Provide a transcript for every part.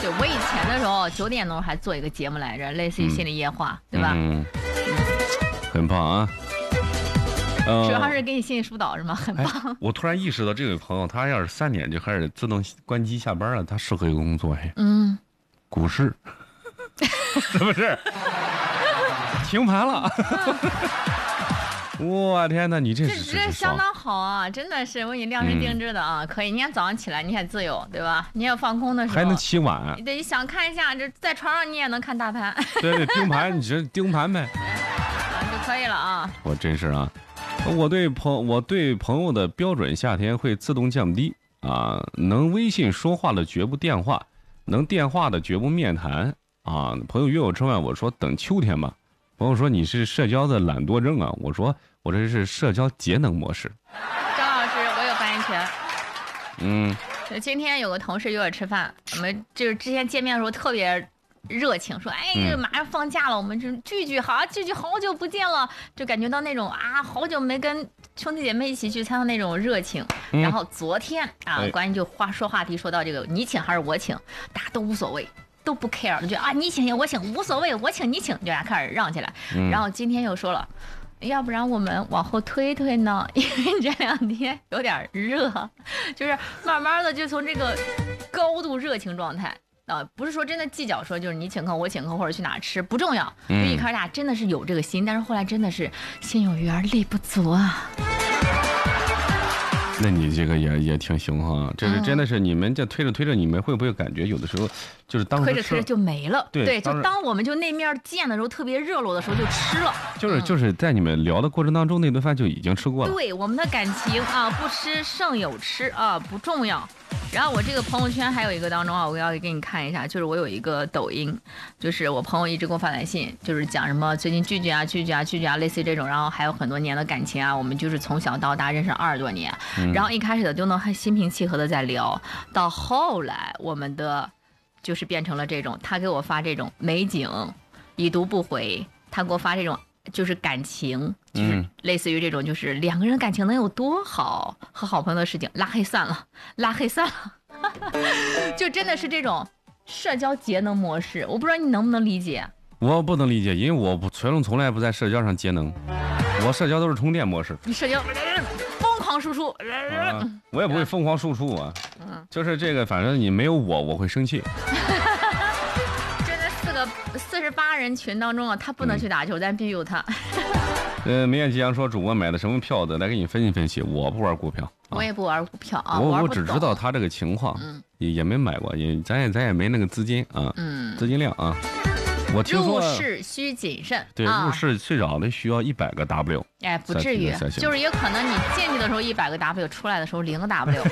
对，我以前的时候9点钟还做一个节目来着，类似于心理夜话，对吧？ 很棒啊。 主要是给你心理疏导是吗？很棒。 我突然意识到，这位朋友他要是3点就开始自动关机下班了，他适合一个工作哎。股市，是不是？停盘了。我天哪，你这相当好啊！真的是为你量身定制的啊，可以。你看早上起来你也自由，对吧？你也放空的时候还能起晚， 对，你想看一下，这在床上你也能看大盘。 对，盯盘，你这盯盘呗， 就可以了啊。 我真是啊，我对朋友的标准夏天会自动降低啊，能微信说话的绝不电话，能电话的绝不面谈啊。朋友约我吃饭，我说等秋天吧。朋友说你是社交的懒惰症啊，我说我这是社交节能模式。 张老师，我有发言权。今天有个同事约我吃饭，我们就是之前见面的时候特别热情，说哎，马上放假了，我们就聚好久不见了，就感觉到那种啊，好久没跟兄弟姐妹一起聚餐的那种热情。然后昨天啊，关于就说话题说到这个你请还是我请，大家都无所谓。都不 care， 就啊你请我请无所谓，我请你请，就开始让起来。然后今天又说了，要不然我们往后推推呢？因为这2天有点热，就是慢慢的就从这个高度热情状态啊，不是说真的计较说就是你请客我请客或者去哪吃不重要，就一开始大家真的是有这个心，但是后来真的是心有余而力不足啊。 那你这个也挺行哈，这是真的是你们这推着，你们会不会感觉有的时候就是当时推着就没了？ 对， 就当我们就那面见的时候特别热络的时候就吃了， 就是在你们聊的过程当中那顿饭就已经吃过了。 对，我们的感情啊，不吃胜有吃啊，不重要。然后我这个朋友圈还有一个当中啊，我要给你看一下，就是我有一个抖音，就是我朋友一直给我发短信，就是讲什么最近聚啊，类似于这种，然后还有很多年的感情啊，我们就是从小到大认识20多年，然后一开始的就能很心平气和的在聊，到后来我们的就是变成了这种，他给我发这种美景，已读不回，他给我发这种。就是感情，就是类似于这种，就是2个人感情能有多好，和好朋友的事情拉黑算了，就真的是这种社交节能模式，我不知道你能不能理解。 我不能理解，因为我从来不在社交上节能，我社交都是充电模式。 你社交疯狂输出， 我也不会疯狂输出啊，就是这个，反正你没有我会生气。 48人群当中啊，他不能去打球，咱必须有他。 梅艳吉阳说主播买的什么票子，来给你分析分析。我不玩股票， 我也不玩股票啊， 我只知道他这个情况，也没买过，咱也没那个资金啊，资金量啊。我听说入市需谨慎， 对，入市最少得需要100个 W。 哎，不至于，就是也可能你进去的时候100个 W， 出来的时候0个 W。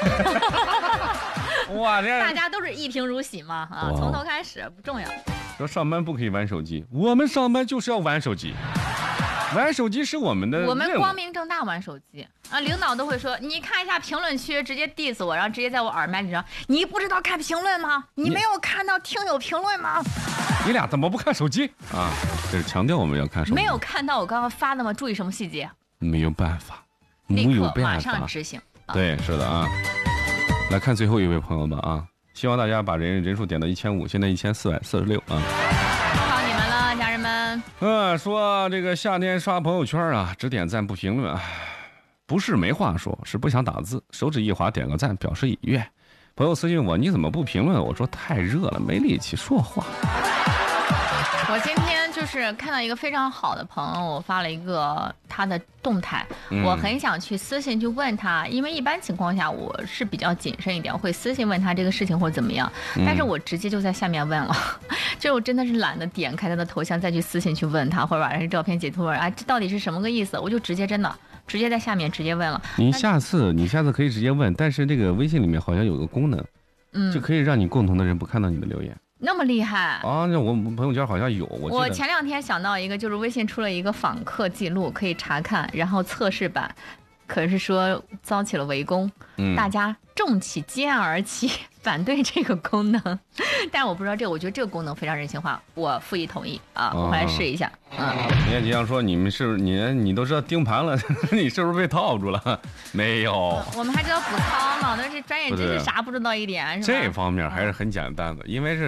哇， 大家都是一贫如洗嘛啊，从头开始不重要。 说上班不可以玩手机，我们上班就是要玩手机，玩手机是我们的。 我们光明正大玩手机啊，领导都会说，你看一下评论区，直接 diss 我，然后直接在我耳麦里说，你不知道看评论吗？你没有看到听友评论吗？ 你俩怎么不看手机啊？这是强调我们要看手机。 没有看到我刚刚发的吗？注意什么细节？ 没有办法， 立刻马上执行。 对，是的啊。来看最后一位朋友吧啊。希望大家把人数点到1500，现在1446啊！ 靠你们了，家人们。 说这个夏天刷朋友圈啊，只点赞不评论啊，不是没话说，是不想打字，手指一滑点个赞表示已阅。朋友私信我，你怎么不评论？我说太热了，没力气说话。 我今天就是看到一个非常好的朋友，我发了一个他的动态，我很想去私信去问他，因为一般情况下我是比较谨慎一点，我会私信问他这个事情或者怎么样，但是我直接就在下面问了，就我真的是懒得点开他的头像再去私信去问他，或者把这照片截图啊，这到底是什么个意思？我就直接在下面直接问了。你下次可以直接问，但是这个微信里面好像有个功能，就可以让你共同的人不看到你的留言。 那么厉害啊！那我朋友圈好像有， 我前2天想到一个，就是微信出了一个访客记录，可以查看，然后测试版，可是说遭起了围攻，大家重起肩而起反对这个功能，但我不知道我觉得这个功能非常人性化，我复议同意啊，我回来试一下。 人家吉祥说你们是你都知道盯盘了，你是不是被套住了？没有， 我们还知道补仓呢，但是专业知识啥不知道一点，是吧？ 这方面还是很简单的，因为是。